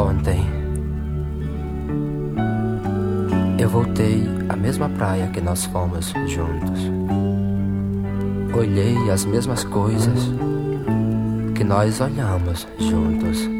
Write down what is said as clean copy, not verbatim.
Ontem eu voltei à mesma praia que nós fomos juntos. Olhei as mesmas coisas que nós olhamos juntos.